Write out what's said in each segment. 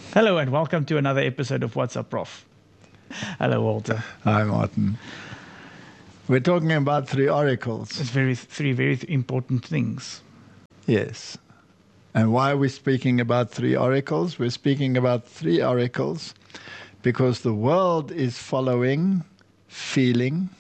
Hello and welcome to another episode of What's Up, Prof. Hello, Walter. Hi, Martin. We're talking about three oracles. It's three very important things. Yes. And why are we speaking about three oracles? We're speaking about three oracles because the world is following feeling,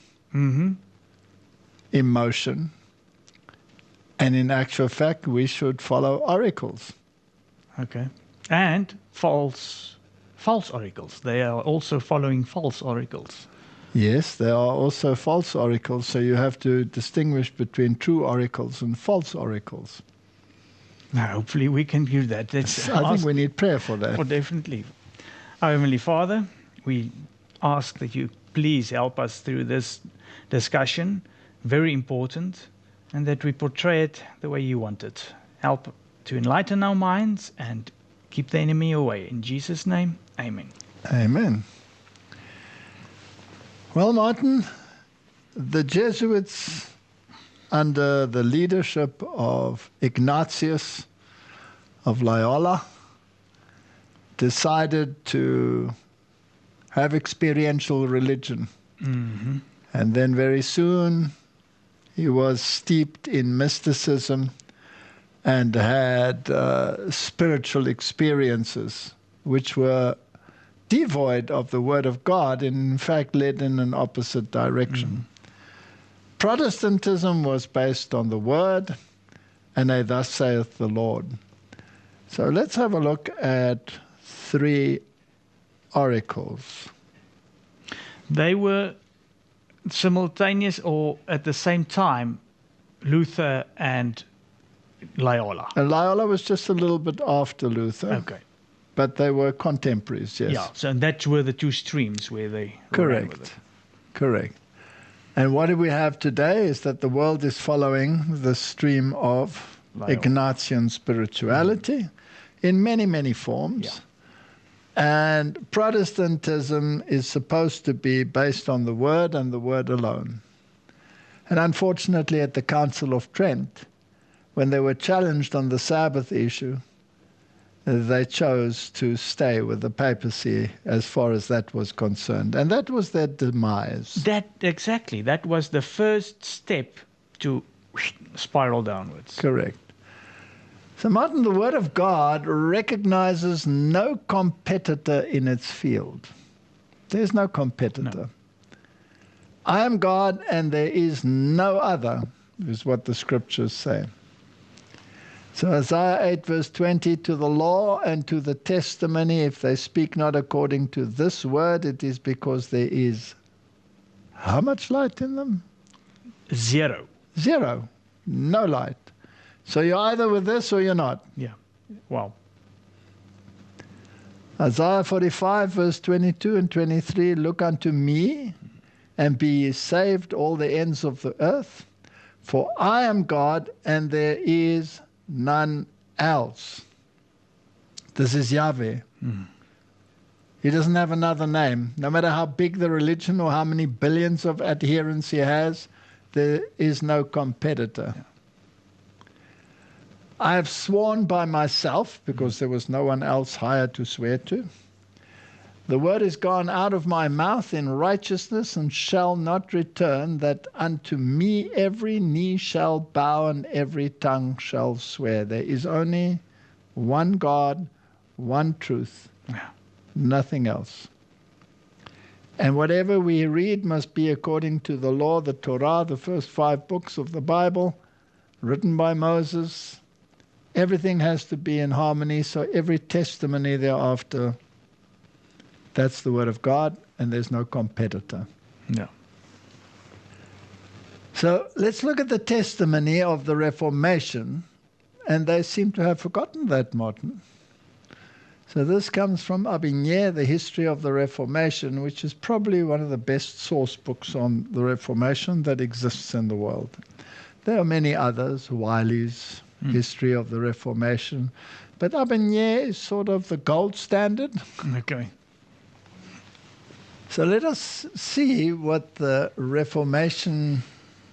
emotion, and in actual fact, we should follow oracles. Okay. And false oracles. They are also following false oracles. Yes, there are also false oracles, so you have to distinguish between true oracles and false oracles. Now, hopefully we can do that. I think we need prayer for that. Oh, definitely. Our Heavenly Father, we ask that you please help us through this discussion, very important, and that we portray it the way you want it. Help to enlighten our minds and keep the enemy away. In Jesus' name, amen. Amen. Well, Martin, the Jesuits, under the leadership of Ignatius of Loyola, decided to have experiential religion. And then very soon he was steeped in mysticism and had spiritual experiences which were devoid of the Word of God and in fact led in an opposite direction. Protestantism was based on the Word and a thus saith the Lord. So let's have a look at three oracles. They were simultaneous or at the same time, Luther and Loyola. And Loyola was just a little bit after Luther. Okay. But they were contemporaries, yes. Yeah, so that's where the two streams where they ran with it. Correct. And what do we have today is that the world is following the stream of Loyola. Ignatian spirituality in many, many forms. Yeah. And Protestantism is supposed to be based on the Word and the Word alone. And unfortunately, at the Council of Trent, when they were challenged on the Sabbath issue, they chose to stay with the papacy as far as that was concerned. And that was their demise. Exactly. That was the first step to spiral downwards. Correct. So, Martin, the Word of God recognizes no competitor in its field. There's no competitor. No. I am God and there is no other, is what the scriptures say. So Isaiah 8 verse 20, to the law and to the testimony, if they speak not according to this word, it is because there is how much light in them? Zero. No light. So you're either with this or you're not. Yeah. Wow. Isaiah 45 verse 22 and 23, look unto me and be ye saved all the ends of the earth, for I am God and there is none else. This is Yahweh. He doesn't have another name. No matter how big the religion or how many billions of adherents he has, there is no competitor. Yeah. I have sworn by myself, because there was no one else hired to swear to. The word is gone out of my mouth in righteousness and shall not return, that unto me every knee shall bow and every tongue shall swear. There is only one God, one truth, nothing else. And whatever we read must be according to the law, the Torah, the first 5 books of the Bible, written by Moses. Everything has to be in harmony, so every testimony thereafter, that's the Word of God, and there's no competitor. No. So let's look at the testimony of the Reformation, and they seem to have forgotten that, Martin. So this comes from Aubigné, The History of the Reformation, which is probably one of the best source books on the Reformation that exists in the world. There are many others, Wiley's History of the Reformation, but Aubigné is sort of the gold standard. Okay. So let us see what the Reformation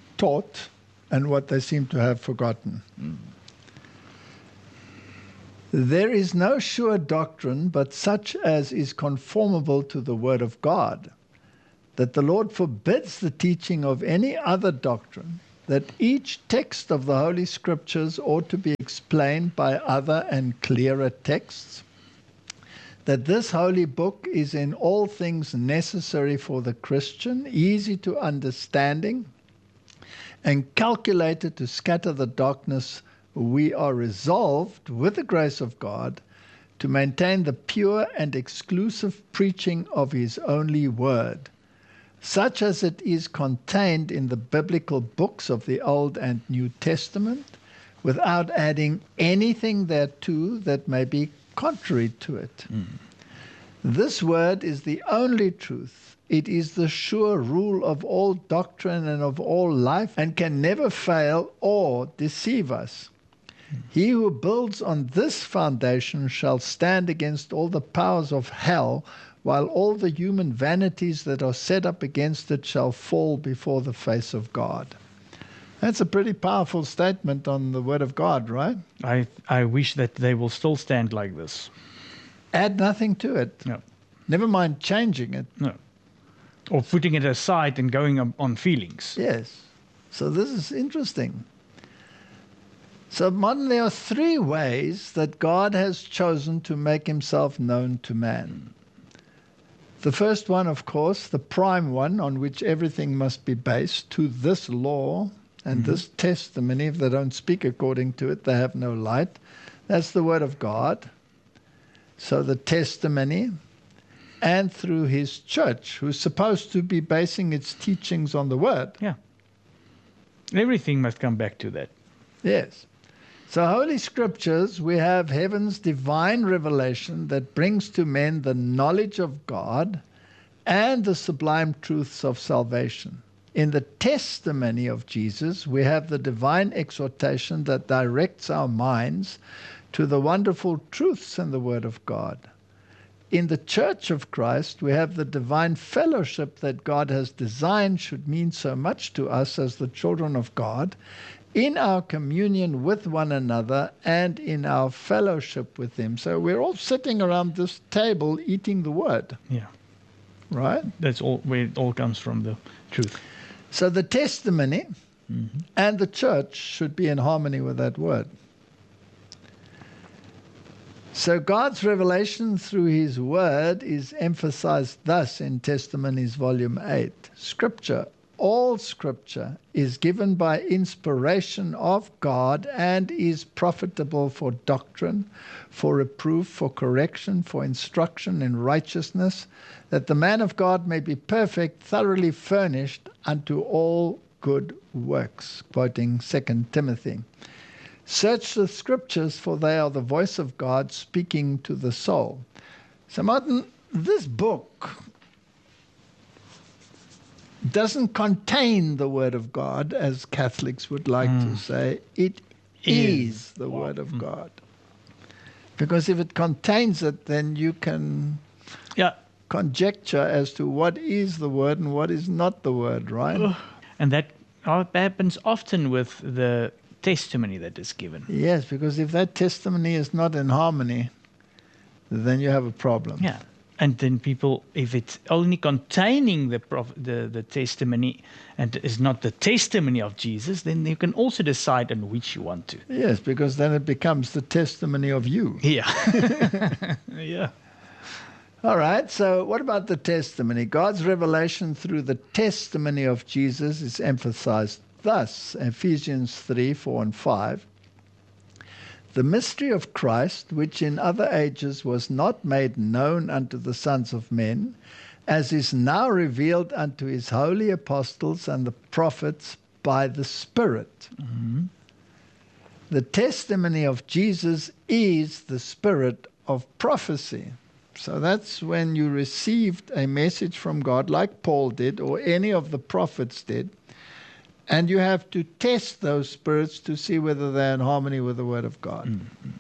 taught and what they seem to have forgotten. There is no sure doctrine but such as is conformable to the word of God, that the Lord forbids the teaching of any other doctrine, that each text of the Holy Scriptures ought to be explained by other and clearer texts, that this holy book is in all things necessary for the Christian, easy to understanding, and calculated to scatter the darkness. We are resolved, with the grace of God, to maintain the pure and exclusive preaching of his only word, such as it is contained in the biblical books of the Old and New Testament, without adding anything thereto that may be contrary to it. This word is the only truth. It is the sure rule of all doctrine and of all life, and can never fail or deceive us. He who builds on this foundation shall stand against all the powers of hell, while all the human vanities that are set up against it shall fall before the face of God. That's a pretty powerful statement on the Word of God, right? I wish that they will still stand like this. Add nothing to it. No. Never mind changing it. No. Or putting it aside and going on feelings. Yes. So this is interesting. So, Martin, there are three ways that God has chosen to make himself known to man. The first one, of course, the prime one on which everything must be based, to this law and this testimony. If they don't speak according to it, they have no light. That's the word of God. So the testimony, and through his church, who's supposed to be basing its teachings on the word. Yeah. Everything must come back to that. Yes. So Holy Scriptures, we have heaven's divine revelation that brings to men the knowledge of God and the sublime truths of salvation. In the testimony of Jesus, we have the divine exhortation that directs our minds to the wonderful truths in the Word of God. In the Church of Christ, we have the divine fellowship that God has designed should mean so much to us as the children of God, in our communion with one another and in our fellowship with Him. So we're all sitting around this table eating the Word. Yeah. Right? That's all where it all comes from, the truth. So the testimony and the church should be in harmony with that Word. So God's revelation through His Word is emphasized thus in Testimonies, Volume 8. Scripture, all Scripture, is given by inspiration of God and is profitable for doctrine, for reproof, for correction, for instruction in righteousness, that the man of God may be perfect, thoroughly furnished unto all good works. Quoting 2 Timothy. Search the Scriptures, for they are the voice of God speaking to the soul. So, Martin, this book doesn't contain the Word of God, as Catholics would like to say. It is the Word of God. Because if it contains it, then you can conjecture as to what is the Word and what is not the Word, right? And that happens often with the testimony that is given. Yes, because if that testimony is not in harmony, then you have a problem. Yeah. And then people, if it's only containing the testimony and is not the testimony of Jesus, then you can also decide on which you want to. Yes, because then it becomes the testimony of you. Yeah. Yeah. All right, so what about the testimony? God's revelation through the testimony of Jesus is emphasized thus, Ephesians 3, 4 and 5. The mystery of Christ, which in other ages was not made known unto the sons of men, as is now revealed unto his holy apostles and the prophets by the Spirit. The testimony of Jesus is the spirit of prophecy. So that's when you received a message from God, like Paul did, or any of the prophets did, and you have to test those spirits to see whether they're in harmony with the Word of God.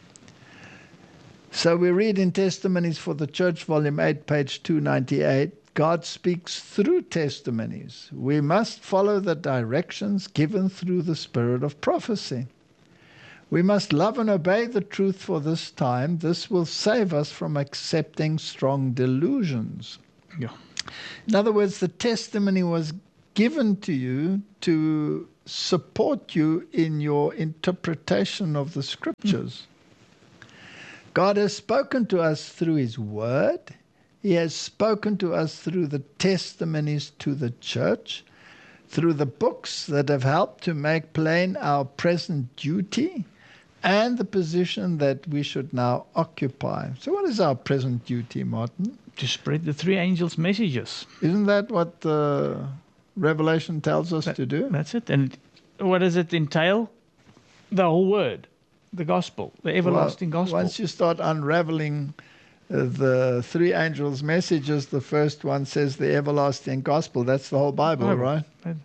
So we read in Testimonies for the Church, Volume 8, page 298, God speaks through testimonies. We must follow the directions given through the spirit of prophecy. We must love and obey the truth for this time. This will save us from accepting strong delusions. Yeah. In other words, the testimony was given to you to support you in your interpretation of the Scriptures. God has spoken to us through His Word. He has spoken to us through the testimonies to the church, through the books that have helped to make plain our present duty and the position that we should now occupy. So what is our present duty, Martin? To spread the three angels' messages. Isn't that what Revelation tells us to do? That's it. And what does it entail? The whole word, the gospel, the everlasting gospel. Once you start unraveling the three angels' messages, the first one says the everlasting gospel. That's the whole Bible, right?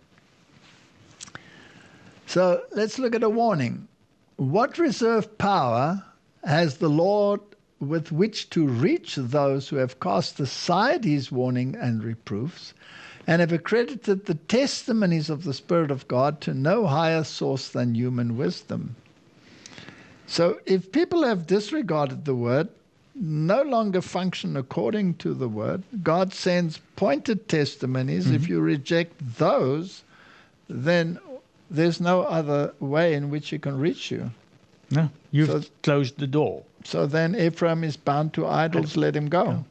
So let's look at a warning. What reserve power has the Lord with which to reach those who have cast aside His warning and reproofs and have accredited the testimonies of the Spirit of God to no higher source than human wisdom? So if people have disregarded the word, no longer function according to the word, God sends pointed testimonies. If you reject those, then there's no other way in which He can reach you. No, you've closed the door. So then Ephraim is bound to idols, let him go.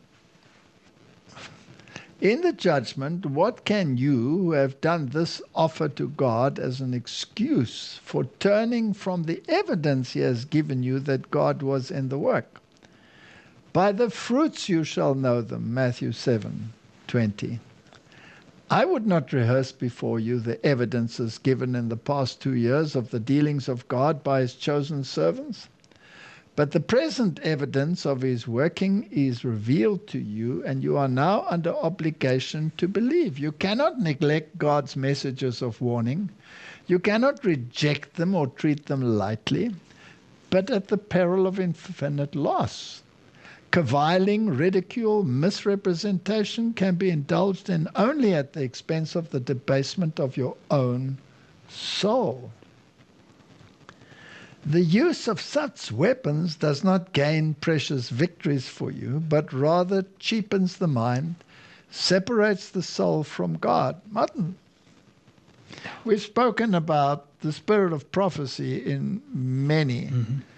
In the judgment, what can you who have done this offer to God as an excuse for turning from the evidence He has given you that God was in the work? By the fruits you shall know them, Matthew 7:20. I would not rehearse before you the evidences given in the past 2 years of the dealings of God by His chosen servants. But the present evidence of His working is revealed to you, and you are now under obligation to believe. You cannot neglect God's messages of warning. You cannot reject them or treat them lightly, but at the peril of infinite loss. Caviling, ridicule, misrepresentation can be indulged in only at the expense of the debasement of your own soul. The use of such weapons does not gain precious victories for you, but rather cheapens the mind, separates the soul from God. Martin, we've spoken about the spirit of prophecy in many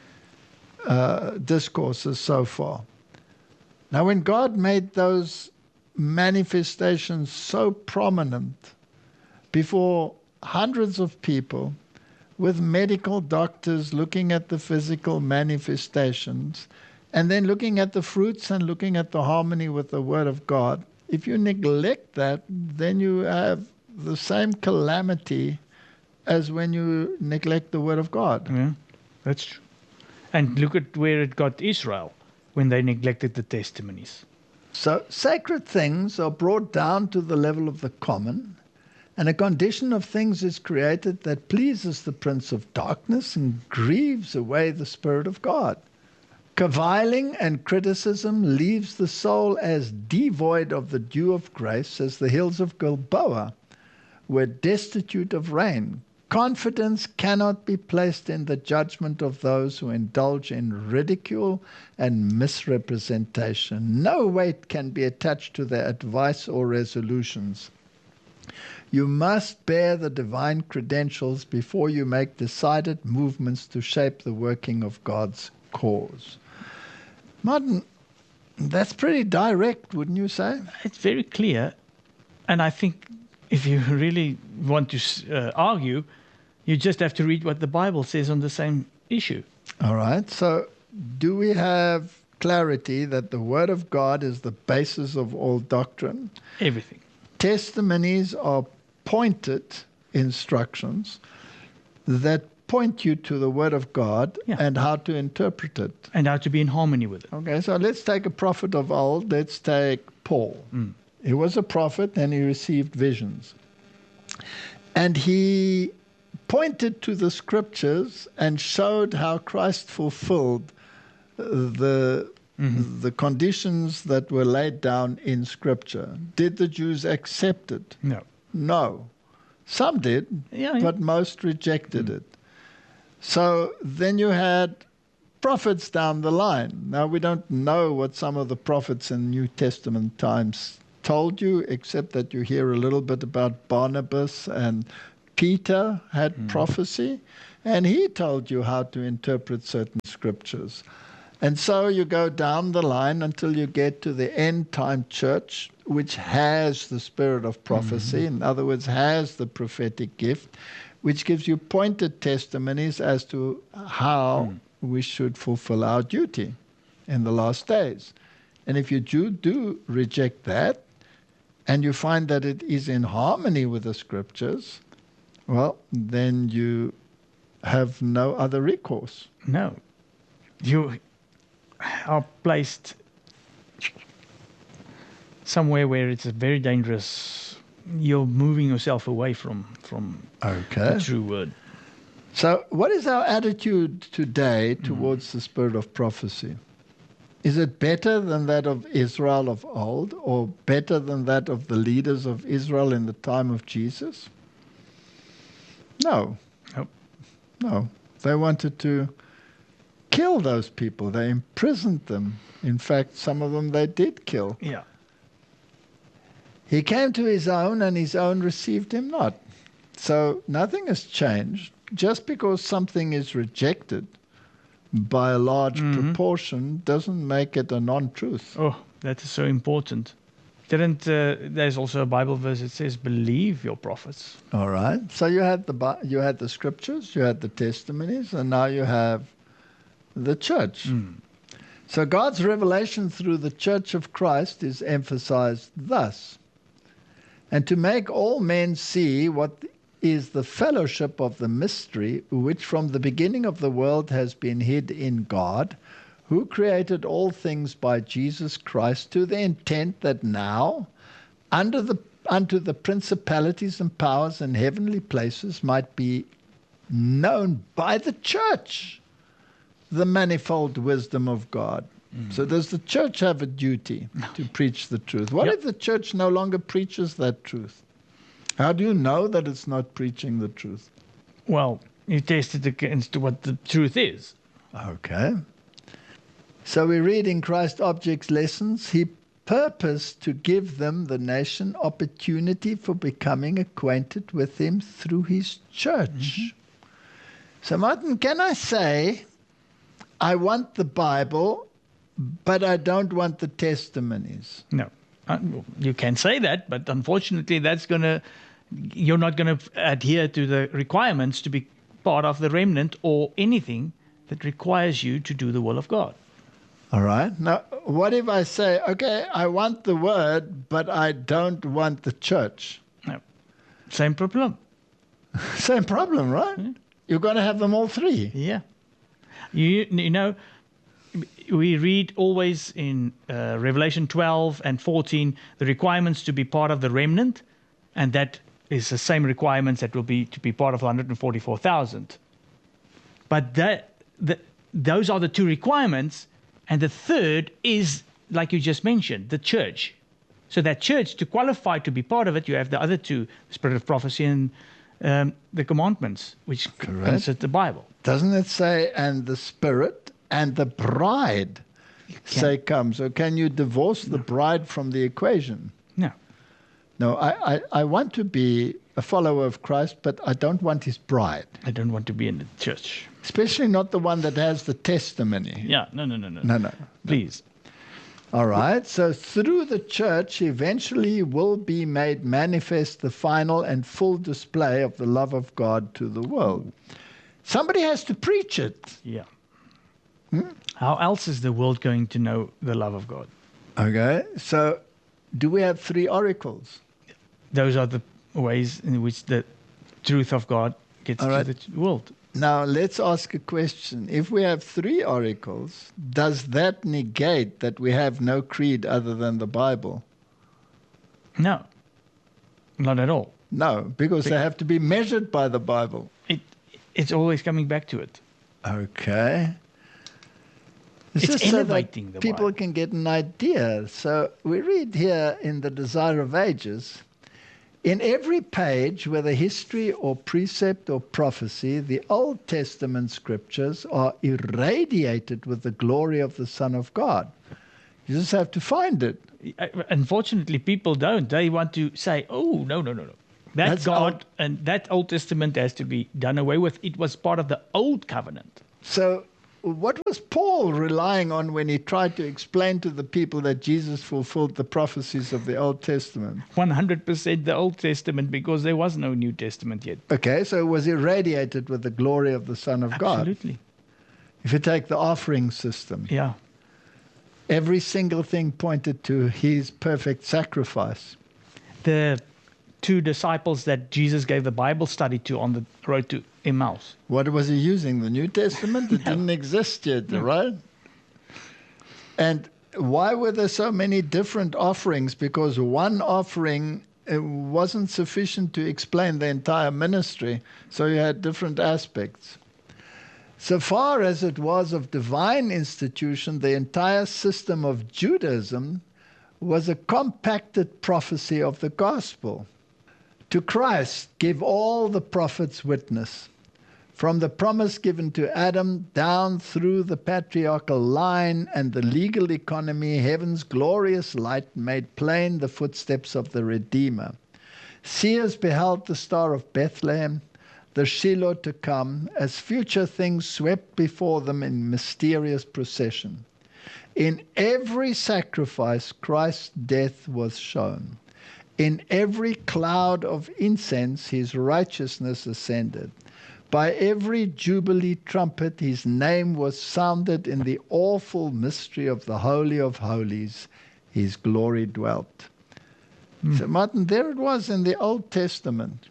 discourses so far. Now, when God made those manifestations so prominent before hundreds of people, with medical doctors looking at the physical manifestations and then looking at the fruits and looking at the harmony with the Word of God, if you neglect that, then you have the same calamity as when you neglect the Word of God. Yeah, that's true. And look at where it got Israel when they neglected the testimonies. So sacred things are brought down to the level of the common, and a condition of things is created that pleases the prince of darkness and grieves away the Spirit of God. Caviling and criticism leaves the soul as devoid of the dew of grace as the hills of Gilboa were destitute of rain. Confidence cannot be placed in the judgment of those who indulge in ridicule and misrepresentation. No weight can be attached to their advice or resolutions. You must bear the divine credentials before you make decided movements to shape the working of God's cause. Martin, that's pretty direct, wouldn't you say? It's very clear. And I think if you really want to argue, you just have to read what the Bible says on the same issue. All right. So do we have clarity that the Word of God is the basis of all doctrine? Everything. Testimonies are pointed instructions that point you to the Word of God and how to interpret it. And how to be in harmony with it. Okay, so let's take a prophet of old. Let's take Paul. He was a prophet and he received visions. And he pointed to the Scriptures and showed how Christ fulfilled the conditions that were laid down in Scripture. Did the Jews accept it? No. No. Some did, but most rejected it. So then you had prophets down the line. Now, we don't know what some of the prophets in New Testament times told you, except that you hear a little bit about Barnabas, and Peter had prophecy, and he told you how to interpret certain scriptures. And so you go down the line until you get to the end time church, which has the spirit of prophecy, in other words, has the prophetic gift, which gives you pointed testimonies as to how we should fulfill our duty in the last days. And if you do reject that, and you find that it is in harmony with the scriptures, well, then you have no other recourse. No. You are placed somewhere where it's very dangerous. You're moving yourself away from the true word. So what is our attitude today towards the spirit of prophecy? Is it better than that of Israel of old, or better than that of the leaders of Israel in the time of Jesus? No. Nope. No. They wanted to kill those people. They imprisoned them. In fact, some of them they did kill. Yeah. He came to his own, and his own received him not. So nothing has changed. Just because something is rejected by a large proportion doesn't make it a non-truth. Oh, that is so important. There's also a Bible verse that says, "Believe your prophets." All right. So you had the scriptures, you had the testimonies, and now you have the church. So God's revelation through the church of Christ is emphasized thus: and to make all men see what is the fellowship of the mystery, which from the beginning of the world has been hid in God, who created all things by Jesus Christ, to the intent that now, unto the principalities and powers in heavenly places, might be known by the church the manifold wisdom of God. So does the church have a duty to preach the truth? What if the church no longer preaches that truth? How do you know that it's not preaching the truth? Well, you test it against what the truth is. Okay. So we read in Christ Objects Lessons, he purposed to give them, the nation, opportunity for becoming acquainted with him through his church. So Martin, can I say, I want the Bible, but I don't want the testimonies? No. You can say that, but unfortunately you're not going to adhere to the requirements to be part of the remnant or anything that requires you to do the will of God. All right. Now, what if I say, okay, I want the word, but I don't want the church? No. Same problem. Same problem, right? You're going to have them all three. Yeah. You know, we read always in Revelation 12 and 14 the requirements to be part of the remnant, and that is the same requirements that will be to be part of the 144,000. But those are the two requirements, and the third is, like you just mentioned, the church. So that church, to qualify to be part of it, you have the other two, the spirit of prophecy and the commandments, which consider the Bible. Doesn't it say, and the spirit and the bride say come? So can you divorce the bride from the equation? No. No, I want to be a follower of Christ, but I don't want his bride. I don't want to be in the church. Especially not the one that has the testimony. Yeah, no. Please. All right, so through the church eventually will be made manifest the final and full display of the love of God to the world. Somebody has to preach it. Yeah. How else is the world going to know the love of God? Okay, so do we have three oracles? Those are the ways in which the truth of God gets to the world. Now, let's ask a question. If we have three oracles, does that negate that we have no creed other than the Bible? No, not at all. No, because they have to be measured by the Bible. It's always coming back to it. Okay. It's elevating the people Bible. Can get an idea. So we read here in the Desire of Ages, In every page, whether history or precept or prophecy, the Old Testament scriptures are irradiated with the glory of the Son of God. You just have to find it. Unfortunately, people don't. They want to say, oh, no. That's God and that Old Testament has to be done away with. It was part of the Old Covenant. So what was Paul relying on when he tried to explain to the people that Jesus fulfilled the prophecies of the Old Testament? 100% the Old Testament, because there was no New Testament yet. Okay, so it was irradiated with the glory of the Son of God. Absolutely. If you take the offering system, Yeah. every single thing pointed to his perfect sacrifice. The 2 disciples that Jesus gave the Bible study to on the road to Emmaus. What was he using? The New Testament? It didn't exist yet, right? And why were there so many different offerings? Because one offering wasn't sufficient to explain the entire ministry, so you had different aspects. So far as it was of divine institution, the entire system of Judaism was a compacted prophecy of the gospel. To Christ give all the prophets witness, from the promise given to Adam down through the patriarchal line and the legal economy, heaven's glorious light made plain the footsteps of the Redeemer. Seers beheld the star of Bethlehem, the Shiloh to come, as future things swept before them in mysterious procession. In every sacrifice, Christ's death was shown. In every cloud of incense, his righteousness ascended. By every jubilee trumpet, his name was sounded in the awful mystery of the Holy of Holies. His glory dwelt. So, Martin, there it was in the Old Testament.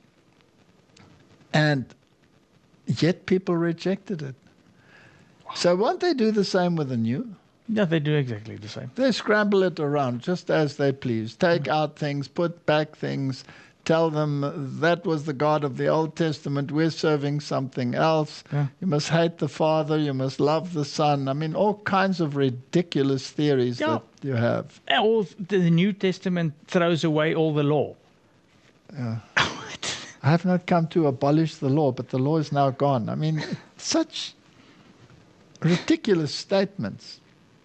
And yet people rejected it. So won't they do the same with the New? Yeah, they do exactly the same. They scramble it around just as they please. Take out things, put back things, tell them that was the God of the Old Testament, we're serving something else. Yeah. You must hate the Father, you must love the Son. I mean, all kinds of ridiculous theories that you have. All the New Testament throws away all the law. Yeah. I have not come to abolish the law, but the law is now gone. I mean, such ridiculous statements.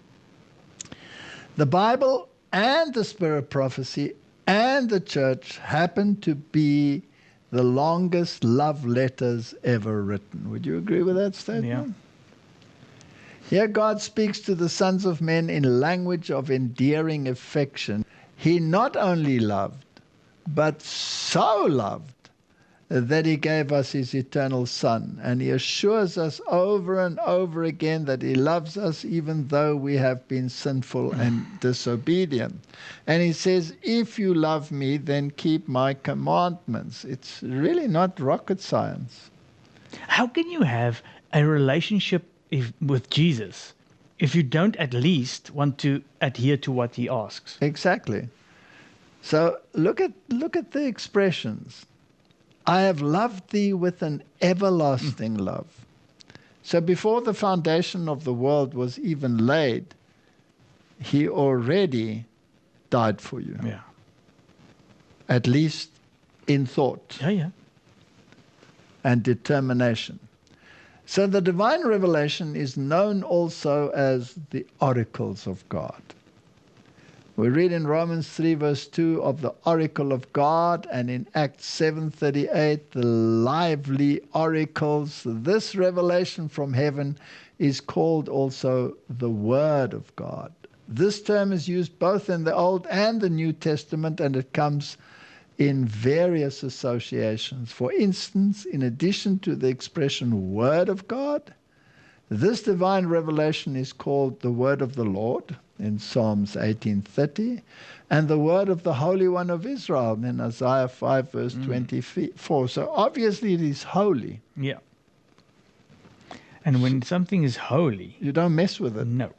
The Bible and the Spirit of Prophecy and the church happen to be the longest love letters ever written. Would you agree with that statement? Yeah. Here God speaks to the sons of men in language of endearing affection. He not only loved, but so loved, that he gave us his eternal Son. And he assures us over and over again that he loves us even though we have been sinful and disobedient. And he says, if you love me, then keep my commandments. It's really not rocket science. How can you have a relationship with Jesus if you don't at least want to adhere to what he asks? Exactly. So look at the expressions. I have loved thee with an everlasting love. So before the foundation of the world was even laid, he already died for you. Yeah. At least in thought Yeah. and determination. So the divine revelation is known also as the oracles of God. We read in Romans 3 verse 2 of the oracle of God, and in Acts 7:38 the lively oracles. This revelation from heaven is called also the Word of God. This term is used both in the Old and the New Testament, and it comes in various associations. For instance, in addition to the expression Word of God, this divine revelation is called the Word of the Lord in Psalms 18:30, and the Word of the Holy One of Israel in Isaiah 5 verse 24. So obviously it is holy. Yeah. And when something is holy, You don't mess with it. no.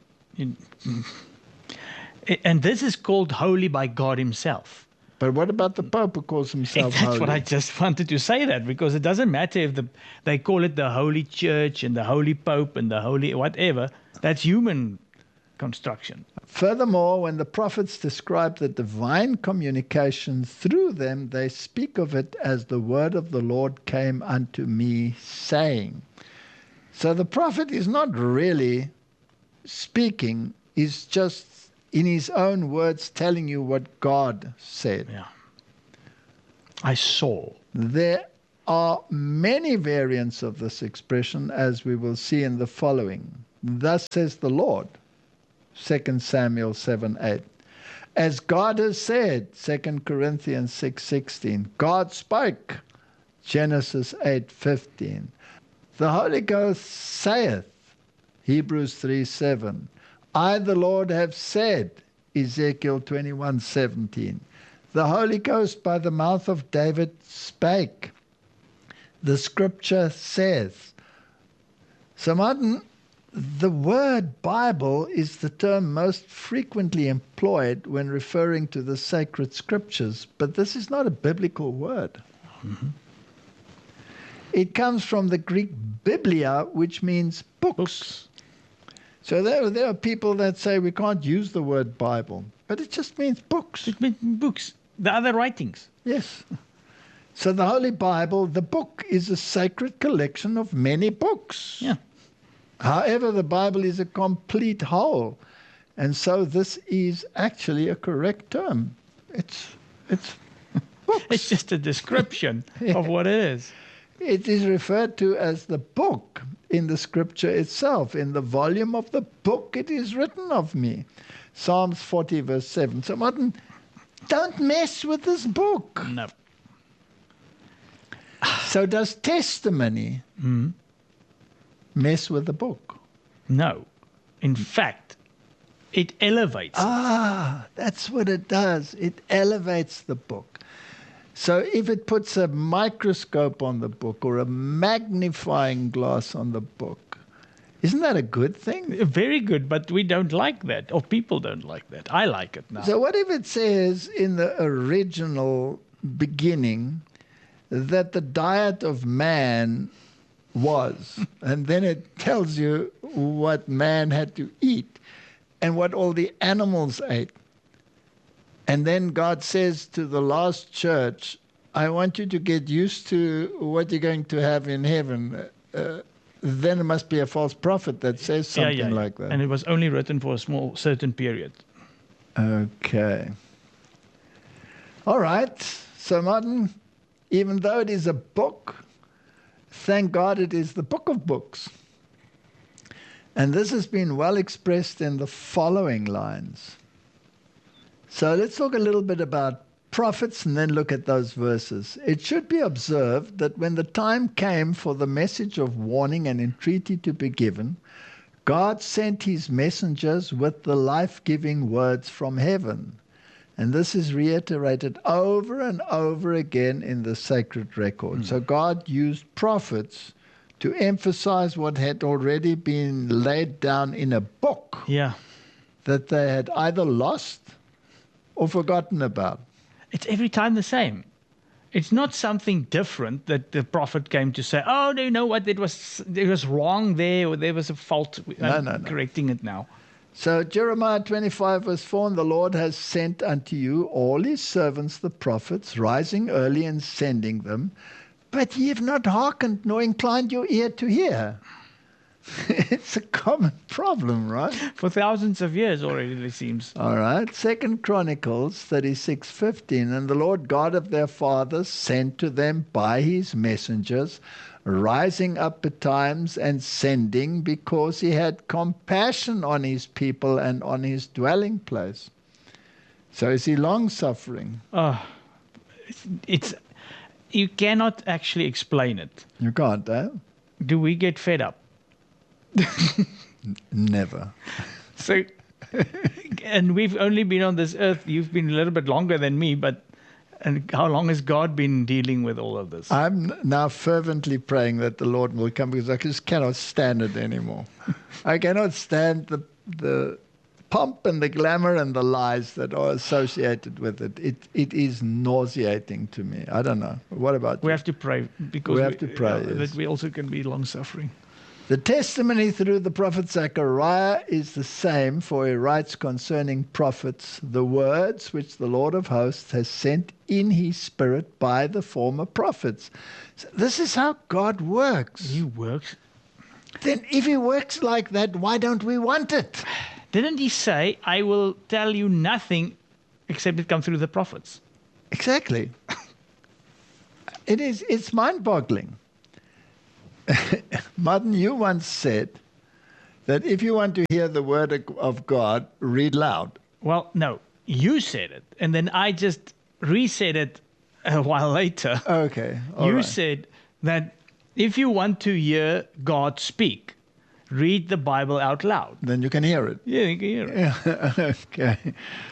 And this is called holy by God himself. But what about the Pope who calls himself That's holy? what I just wanted to say, that because it doesn't matter if they call it the Holy Church and the Holy Pope and the Holy whatever. That's human construction. Furthermore, when the prophets describe the divine communication through them, they speak of it as the word of the Lord came unto me, saying. So the prophet is not really speaking, he's just in his own words telling you what God said. Yeah. I saw. There are many variants of this expression, as we will see in the following. Thus says the Lord, 2 Samuel 7:8. As God has said, 2 Corinthians 6:16. God spoke, Genesis 8:15. The Holy Ghost saith, Hebrews 3:7. I, the Lord, have said, Ezekiel 21:17. The Holy Ghost by the mouth of David spake. The scripture says. So, Martin, the word Bible is the term most frequently employed when referring to the sacred scriptures, but this is not a biblical word. Mm-hmm. It comes from the Greek biblia, which means books. So there are people that say we can't use the word Bible, but it just means books. It means books, the other writings. Yes. So the Holy Bible, the book, is a sacred collection of many books. Yeah. However, the Bible is a complete whole, and so this is actually a correct term. It's books. It's just a description of what it is. It is referred to as the book in the scripture itself. In the volume of the book it is written of me. Psalms 40 verse 7. So Martin, don't mess with this book. No. So does testimony mess with the book? No. In fact, it elevates it. That's what it does. It elevates the book. So if it puts a microscope on the book or a magnifying glass on the book, isn't that a good thing? Very good, but we don't like that, or people don't like that. I like it now. So what if it says in the original beginning that the diet of man was, and then it tells you what man had to eat and what all the animals ate. And then God says to the last church, I want you to get used to what you're going to have in heaven. Then it must be a false prophet that says something like that. And it was only written for a certain period. Okay. All right. So, Martin, even though it is a book, thank God it is the book of books. And this has been well expressed in the following lines. So let's talk a little bit about prophets and then look at those verses. It should be observed that when the time came for the message of warning and entreaty to be given, God sent his messengers with the life-giving words from heaven. And this is reiterated over and over again in the sacred record. So God used prophets to emphasize what had already been laid down in a book that they had either lost or forgotten about. It's every time the same. It's not something different that the prophet came to say, oh, no, you know what, it was wrong there, or there was a fault. I'm correcting it now. So Jeremiah 25 verse 4, and the Lord has sent unto you all his servants the prophets, rising early and sending them, but ye have not hearkened nor inclined your ear to hear. It's a common problem, right? For thousands of years already, it seems. All right. 2 Chronicles 36:15. And the Lord God of their fathers sent to them by his messengers, rising up betimes and sending, because he had compassion on his people and on his dwelling place. So is he long-suffering? It's you cannot actually explain it. You can't, eh? Do we get fed up? Never. So, and we've only been on this earth, you've been a little bit longer than me, and how long has God been dealing with all of this? I'm now fervently praying that the Lord will come, because I just cannot stand it anymore. I cannot stand the pomp and the glamour and the lies that are associated with it. It is nauseating to me. I don't know. What about you? We have to pray, because we have to pray, yes. that we also can be long-suffering. The testimony through the prophet Zechariah is the same, for he writes concerning prophets the words which the Lord of hosts has sent in his spirit by the former prophets. So this is how God works. He works. Then if he works like that, why don't we want it? Didn't he say, I will tell you nothing except it comes through the prophets? Exactly. It's mind-boggling. Martin, you once said that if you want to hear the word of God, read loud. Well, no, you said it. And then I just resaid it a while later. Okay. You said that if you want to hear God speak, read the Bible out loud. Then you can hear it. Yeah, you can hear it. Okay.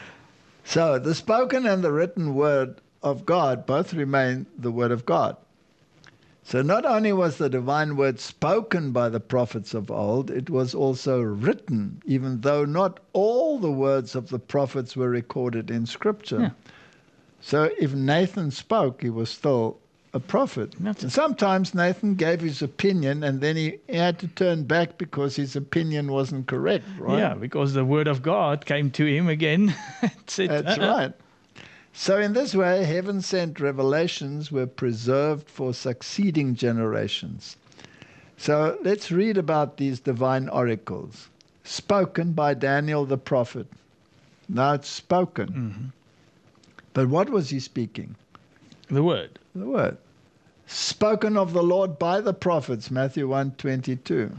So the spoken and the written word of God both remain the word of God. So not only was the divine word spoken by the prophets of old, it was also written, even though not all the words of the prophets were recorded in Scripture. Yeah. So if Nathan spoke, he was still a prophet. And sometimes Nathan gave his opinion and then he had to turn back because his opinion wasn't correct, right? Yeah, because the word of God came to him again. That's right. So in this way, heaven-sent revelations were preserved for succeeding generations. So let's read about these divine oracles, spoken by Daniel the prophet. Now it's spoken. Mm-hmm. But what was he speaking? The word. The word. Spoken of the Lord by the prophets, Matthew 1:22.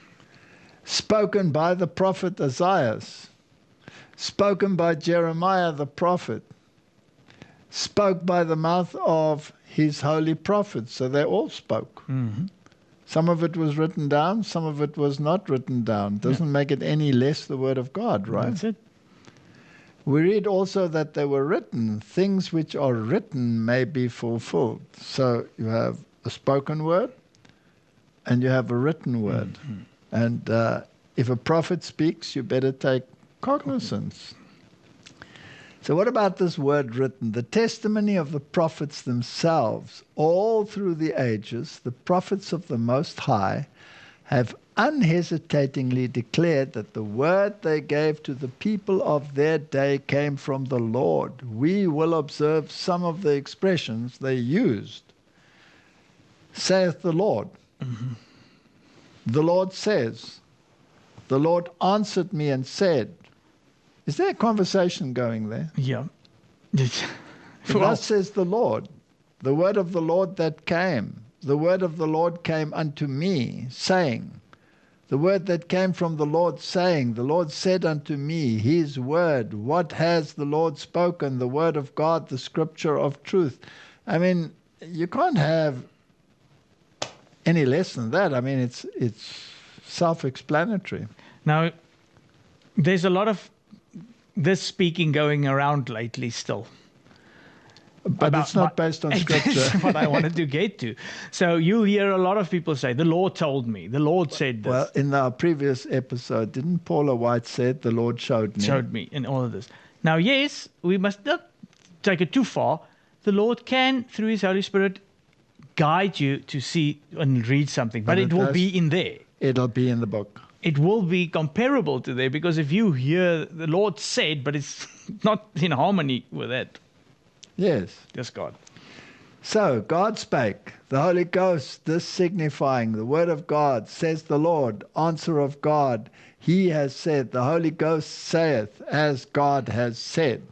Spoken by the prophet Isaiah. Spoken by Jeremiah the prophet. Spoke by the mouth of his holy prophets. So they all spoke. Mm-hmm. Some of it was written down, some of it was not written down. Doesn't make it any less the word of God, right? That's it. We read also that they were written. Things which are written may be fulfilled. So you have a spoken word and you have a written word. Mm-hmm. And if a prophet speaks, you better take cognizance. So what about this word written? The testimony of the prophets themselves, all through the ages, the prophets of the Most High have unhesitatingly declared that the word they gave to the people of their day came from the Lord. We will observe some of the expressions they used. Saith the Lord. Mm-hmm. The Lord says. The Lord answered me and said. Is there a conversation going there? Yeah. Thus says the Lord, the word of the Lord that came. The word of the Lord came unto me, saying. The word that came from the Lord, saying, the Lord said unto me, his word. What has the Lord spoken? The word of God, the scripture of truth. I mean, you can't have any less than that. I mean, it's self-explanatory. Now, there's a lot of this speaking going around lately still. But it's not based on Scripture. That's what I wanted to get to. So you'll hear a lot of people say, the Lord told me, the Lord said this. Well, in our previous episode, didn't Paula White said, the Lord showed me? Showed me in all of this. Now, yes, we must not take it too far. The Lord can, through his Holy Spirit, guide you to see and read something. But it will be in there. It'll be in the book. It will be comparable to there, because if you hear the Lord said, but it's not in harmony with that. Yes. Just God. So, God spake, the Holy Ghost, this signifying the word of God, says the Lord, answer of God, he has said, the Holy Ghost saith, as God has said.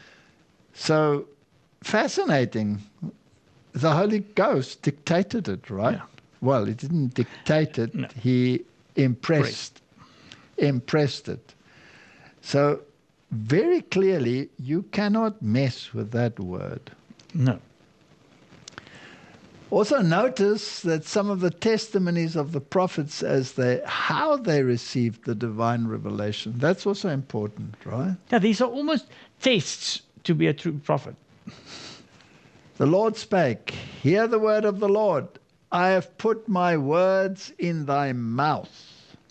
So, fascinating. The Holy Ghost dictated it, right? Yeah. Well, he didn't dictate it. No. He impressed it. So, very clearly, you cannot mess with that word. No. Also notice that some of the testimonies of the prophets how they received the divine revelation, that's also important, right? Yeah, these are almost tests to be a true prophet. The Lord spake, hear the word of the Lord. I have put my words in thy mouth.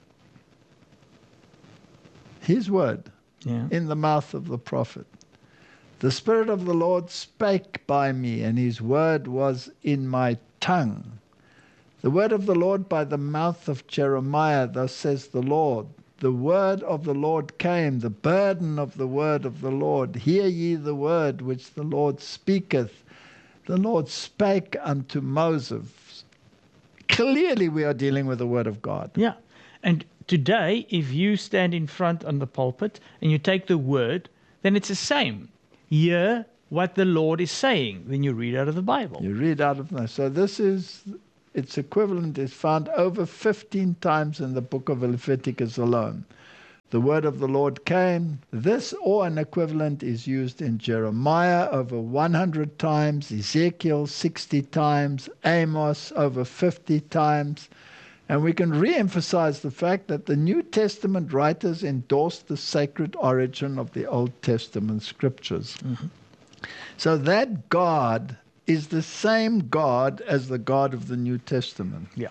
His word in the mouth of the prophet. The Spirit of the Lord spake by me, and his word was in my tongue. The word of the Lord by the mouth of Jeremiah, thus says the Lord. The word of the Lord came, the burden of the word of the Lord. Hear ye the word which the Lord speaketh. The Lord spake unto Moses. Clearly we are dealing with the word of God. Yeah. And today, if you stand in front on the pulpit and you take the word, then it's the same. Hear what the Lord is saying when you read out of the Bible. You read out of that. So this is, its equivalent is found over 15 times in the book of Leviticus alone. The word of the Lord came. This or an equivalent is used in Jeremiah over 100 times, Ezekiel 60 times, Amos over 50 times. And we can re-emphasize the fact that the New Testament writers endorsed the sacred origin of the Old Testament scriptures. Mm-hmm. So that God is the same God as the God of the New Testament. Yeah.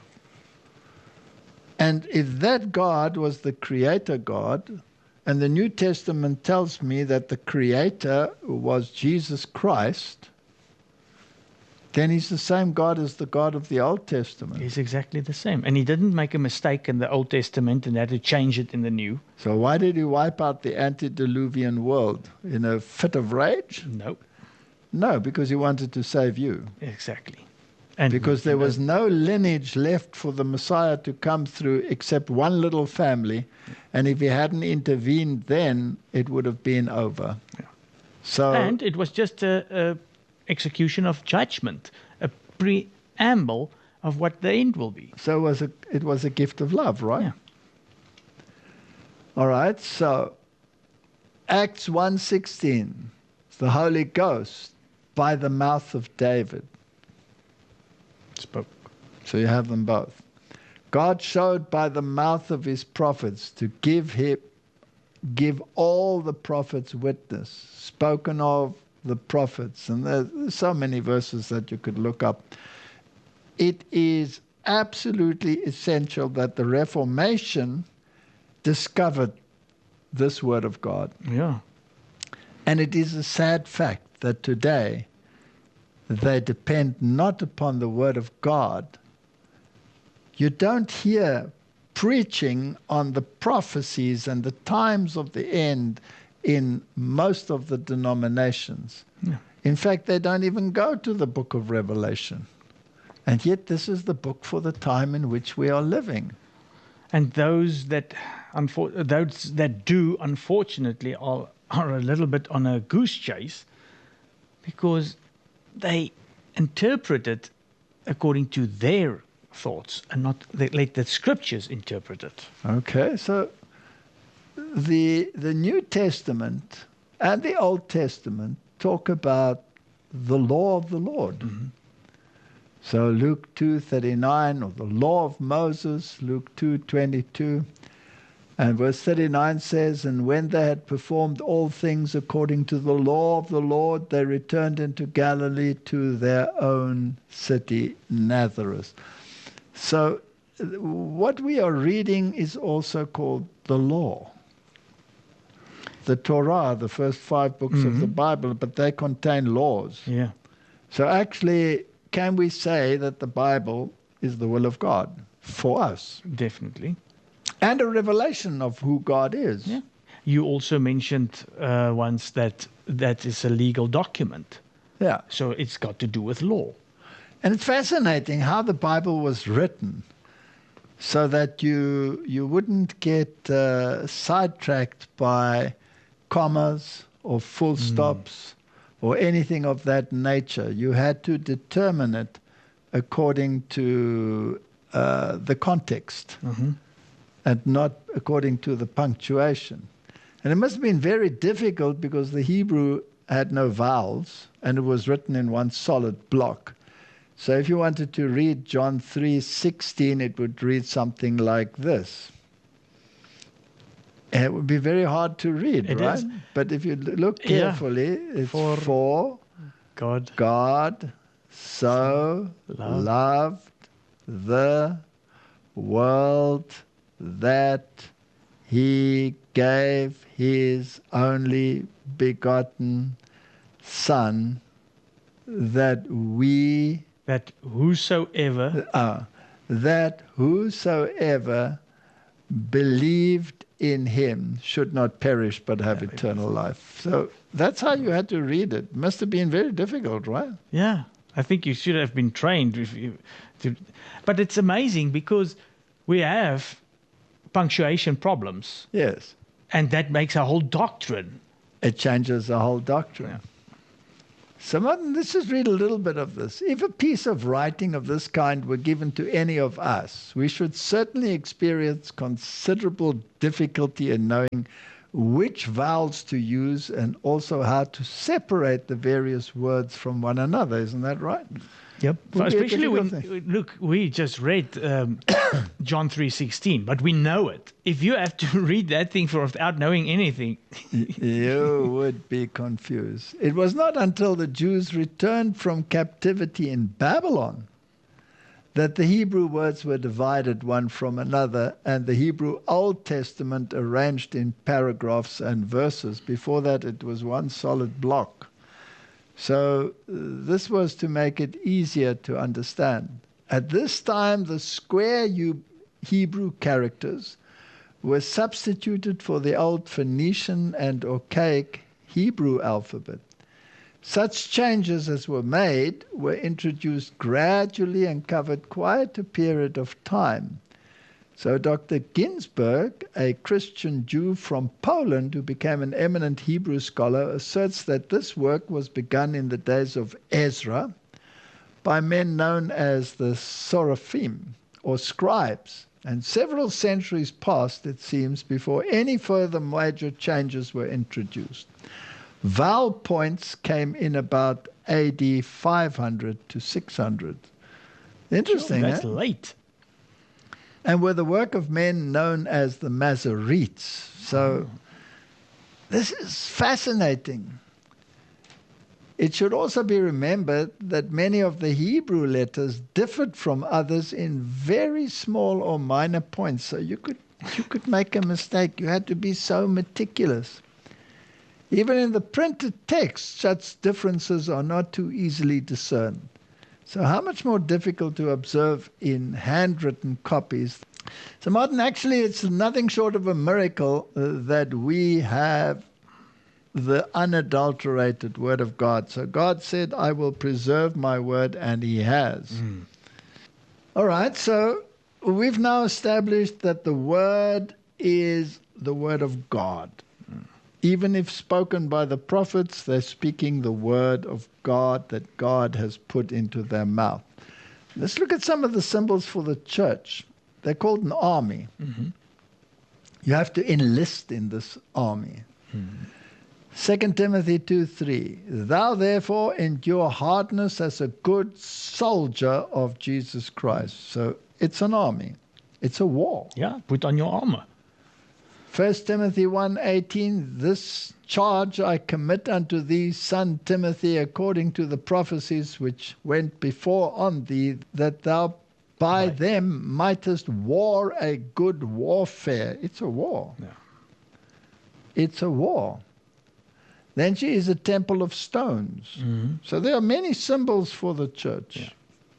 And if that God was the Creator God, and the New Testament tells me that the Creator was Jesus Christ, then he's the same God as the God of the Old Testament. He's exactly the same. And he didn't make a mistake in the Old Testament and had to change it in the New. So why did he wipe out the antediluvian world? In a fit of rage? No. No, because he wanted to save you. Exactly. And Because there was no lineage left for the Messiah to come through except one little family. And if he hadn't intervened then, it would have been over. Yeah. So, And it was just a execution of judgment, a preamble of what the end will be. so it was a gift of love, right? Yeah. All right, so Acts 1:16, the Holy Ghost by the mouth of David. Spoke. So you have them both. God showed by the mouth of his prophets to give all the prophets witness, spoken of the prophets. And there's so many verses that you could look up. It is absolutely essential that the Reformation discovered this word of God. Yeah. And it is a sad fact that today they depend not upon the word of God. You don't hear preaching on the prophecies and the times of the end in most of the denominations. Yeah. In fact, they don't even go to the book of Revelation. And yet this is the book for the time in which we are living. And those that do, unfortunately, are a little bit on a goose chase because they interpret it according to their thoughts and not let the scriptures interpret it. Okay, so the New Testament and the Old Testament talk about the law of the Lord. Mm-hmm. So Luke 2:39, or the law of Moses, Luke 2:22. And verse 39 says, and when they had performed all things according to the law of the Lord, they returned into Galilee to their own city, Nazareth. So what we are reading is also called the law. The Torah, the first 5 books Mm-hmm. of the Bible, but they contain laws. Yeah. So actually, can we say that the Bible is the will of God for us? Definitely. And a revelation of who God is. Yeah. You also mentioned once that is a legal document. Yeah. So it's got to do with law. And it's fascinating how the Bible was written so that you wouldn't get sidetracked by commas or full stops or anything of that nature. You had to determine it according to the context. Mm-hmm. And not according to the punctuation. And it must have been very difficult because the Hebrew had no vowels and it was written in one solid block. So if you wanted to read John 3:16, it would read something like this. And it would be very hard to read, It right? is. But if you look carefully, it's for God God so loved the world that he gave his only begotten Son, that that whosoever that whosoever believed in him should not perish but have eternal life. So that's how you had to read it. Must have been very difficult, right? Yeah, I think you should have been trained. But it's amazing because we have punctuation problems, Yes. and that makes a whole doctrine. It changes the whole doctrine. Yeah. So Martin, let's just read a little bit of this. If a piece of writing of this kind were given to any of us, we should certainly experience considerable difficulty in knowing which vowels to use and also how to separate the various words from one another. Isn't that right? Yep. Would be a Especially when, difficult look, we just read John 3:16, but we know it. If you have to read that thing without knowing anything, You would be confused. It was not until the Jews returned from captivity in Babylon that the Hebrew words were divided one from another and the Hebrew Old Testament arranged in paragraphs and verses. Before that, it was one solid block. So this was to make it easier to understand. At this time, the square Hebrew characters were substituted for the old Phoenician and archaic Hebrew alphabet. Such changes as were made were introduced gradually and covered quite a period of time. So Dr. Ginsburg, a Christian Jew from Poland who became an eminent Hebrew scholar, asserts that this work was begun in the days of Ezra by men known as the Seraphim or scribes, and several centuries passed, it seems, before any further major changes were introduced. Vowel points came in about AD 500 to 600. Interesting, that's eh? late. And were the work of men known as the Masoretes. So this is fascinating. It should also be remembered that many of the Hebrew letters differed from others in very small or minor points. So you could make a mistake. You had to be so meticulous. Even in the printed text, such differences are not too easily discerned. So how much more difficult to observe in handwritten copies? So Martin, actually it's nothing short of a miracle that we have the unadulterated word of God. So God said, I will preserve my word, and he has. All right, so we've now established that the word is the word of God. Even if spoken by the prophets, they're speaking the word of God that God has put into their mouth. Let's look at some of the symbols for the church. They're called an army. Mm-hmm. You have to enlist in this army. 2 Timothy 2:3. Thou therefore endure hardness as a good soldier of Jesus Christ. So it's an army. It's a war. Yeah, put on your armor. 1 Timothy 1:18, this charge I commit unto thee, son Timothy, according to the prophecies which went before on thee, that thou by them mightest war a good warfare. It's a war. Yeah. It's a war. Then she is a temple of stones. Mm-hmm. So there are many symbols for the church. Yeah.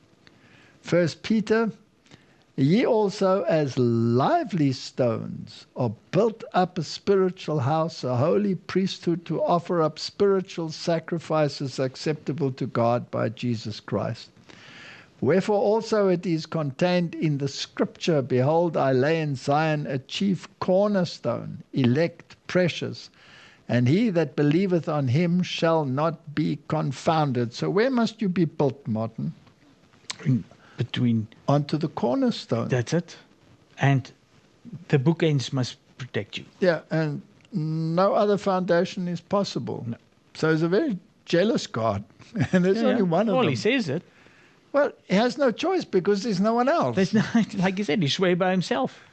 1 Peter, ye also as lively stones are built up a spiritual house, a holy priesthood, to offer up spiritual sacrifices acceptable to God by Jesus Christ. Wherefore also it is contained in the scripture, behold, I lay in Zion a chief cornerstone, elect, precious, and he that believeth on him shall not be confounded. So where must you be built, Martin? Between. Onto the cornerstone. That's it. And the bookends must protect you. Yeah, and no other foundation is possible. No. So he's a very jealous God, and there's only one of well, them. he says it. Well, he has no choice because there's no one else. There's not, like you said, he swear by himself.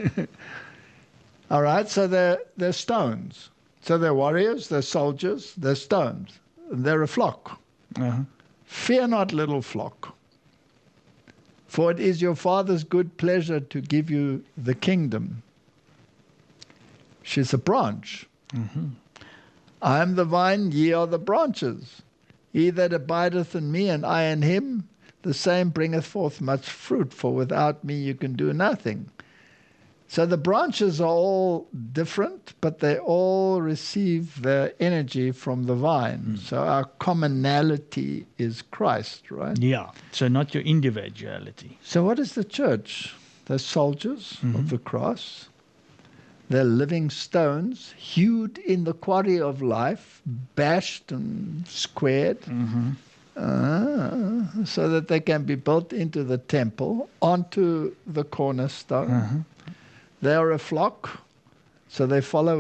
All right, so they're stones. So they're warriors, they're soldiers, they're stones. They're a flock. Uh-huh. Fear not, little flock, for it is your Father's good pleasure to give you the kingdom. She's a branch. Mm-hmm. I am the vine, ye are the branches. He that abideth in me, and I in him, the same bringeth forth much fruit, for without me you can do nothing. So the branches are all different, but they all receive their energy from the vine. So our commonality is Christ, right? Yeah. So not your individuality. So what is the church? They're soldiers of the cross. They're living stones, hewed in the quarry of life, bashed and squared, so that they can be built into the temple, onto the cornerstone. They are a flock, so they follow